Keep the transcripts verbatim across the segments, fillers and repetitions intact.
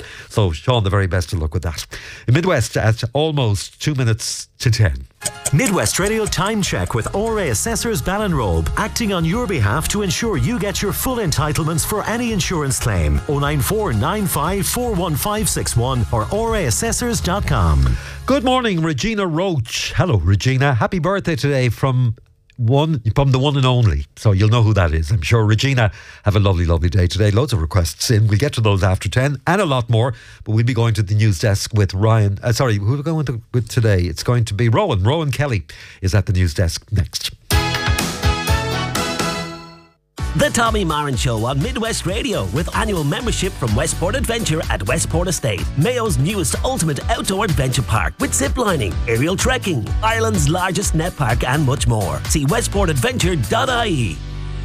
So Sean, the very best of luck with that. In Midwest at almost two minutes to ten. Midwest Radio Time Check with O R A Assessors Ballinrobe, acting on your behalf to ensure you get your full entitlements for any insurance claim. oh nine four nine five four one five six one or O R A assessors dot com. Good morning, Regina Roach. Hello, Regina. Happy birthday today from one from the one and only. So you'll know who that is, I'm sure. Regina, have a lovely, lovely day today. Loads of requests in. We'll get to those after ten and a lot more. But we'll be going to the news desk with Ryan. Uh, sorry, who are we going to, with today? It's going to be Rowan. Rowan Kelly is at the news desk next. The Tommy Marin Show on Midwest Radio with annual membership from Westport Adventure at Westport Estate, Mayo's newest ultimate outdoor adventure park with ziplining, aerial trekking, Ireland's largest net park and much more. See westport adventure dot I E.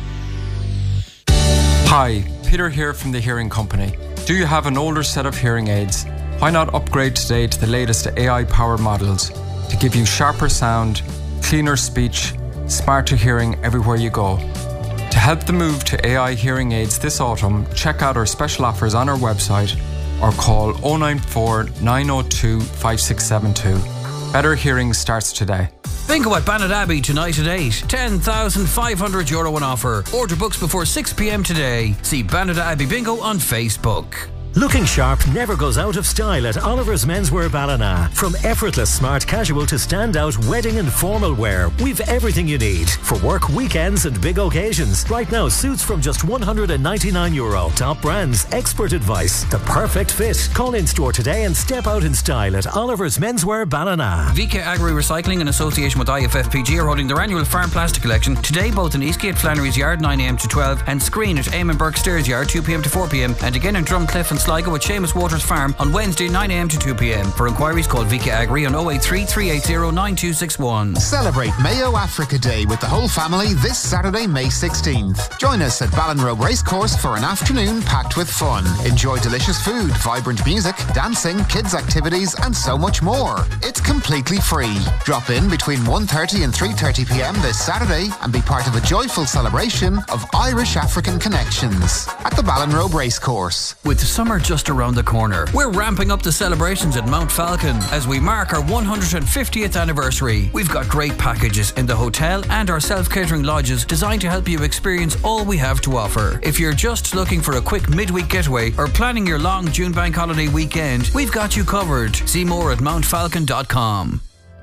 Hi, Peter here from the Hearing Company. Do you have an older set of hearing aids? Why not upgrade today to the latest A I-powered models to give you sharper sound, cleaner speech, smarter hearing everywhere you go? To help the move to A I hearing aids this autumn, check out our special offers on our website or call oh nine four nine oh two five six seven two. Better hearing starts today. Bingo at Bannadabbey tonight at eight. ten thousand five hundred euro on offer. Order books before six p.m. today. See Bannadabbey Bingo on Facebook. Looking sharp never goes out of style at Oliver's Menswear Ballina. From effortless smart casual to standout wedding and formal wear, we've everything you need for work, weekends and big occasions. Right now, suits from just one hundred ninety-nine euro. Top brands, expert advice, the perfect fit. Call in store today and step out in style at Oliver's Menswear Ballina. V K Agri Recycling in association with I F F P G are holding their annual farm plastic collection today, both in Eastgate Flannery's Yard nine a.m. to twelve and Screen at Eamon Burke Stairs Yard two p.m. to four p.m. and again in Drumcliff and Sligo at Seamus Waters Farm on Wednesday nine a.m. to two p.m. For inquiries, call V K Agri on oh eight three, three eight zero, nine two six one. Celebrate Mayo Africa Day with the whole family this Saturday, May sixteenth. Join us at Ballinrobe Racecourse for an afternoon packed with fun. Enjoy delicious food, vibrant music, dancing, kids activities and so much more. It's completely free. Drop in between one thirty and three thirty p.m. this Saturday and be part of a joyful celebration of Irish African connections at the Ballinrobe Racecourse. With summer just around the corner, we're ramping up the celebrations at Mount Falcon as we mark our one hundred fiftieth anniversary. We've got great packages in the hotel and our self-catering lodges designed to help you experience all we have to offer. If you're just looking for a quick midweek getaway or planning your long June bank holiday weekend, we've got you covered. See more at mount falcon dot com.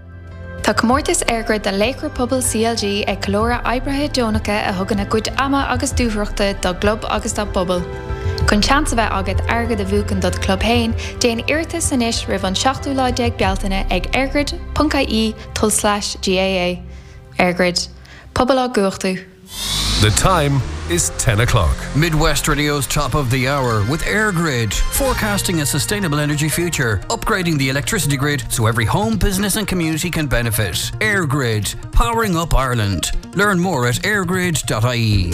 Tá comórtas airgrid de Laker Pobl C L G ag Calora Ibrahid Donacha a thugann a good ama agus dúthreachta do Glob agus do Pobl. Chun chance bheith agad airgid a bhuacan do Club Hain, déan iartas san ish ribh an seachtú láideag bealtaine ag airgrid dot I E tull slash G A A. Airgrid. Pobl á guachtú. The time is ten o'clock. Midwest Radio's top of the hour with AirGrid, forecasting a sustainable energy future, upgrading the electricity grid so every home, business and community can benefit. AirGrid, powering up Ireland. Learn more at airgrid dot I E.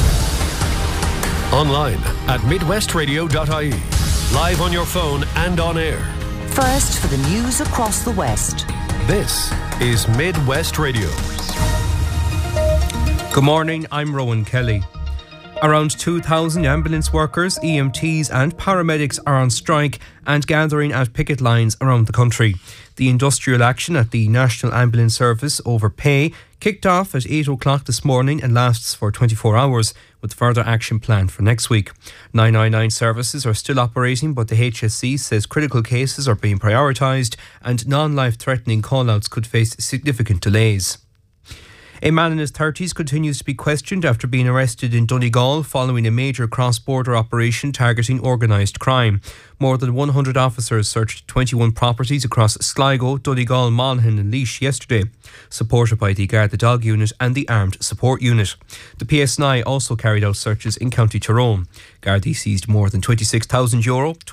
Online at midwest radio dot I E. Live on your phone and on air. First for the news across the West. This is Midwest Radio. Good morning, I'm Rowan Kelly. Around two thousand ambulance workers, E M Ts and paramedics are on strike and gathering at picket lines around the country. The industrial action at the National Ambulance Service over pay kicked off at eight o'clock this morning and lasts for twenty-four hours, with further action planned for next week. nine nine nine services are still operating, but the H S C says critical cases are being prioritised and non-life-threatening call-outs could face significant delays. A man in his thirties continues to be questioned after being arrested in Donegal following a major cross-border operation targeting organised crime. More than one hundred officers searched twenty-one properties across Sligo, Donegal, Monaghan and Laois yesterday, supported by the Garda Dog Unit and the Armed Support Unit. The P S N I also carried out searches in County Tyrone. Gardaí seized more than twenty-six thousand euro,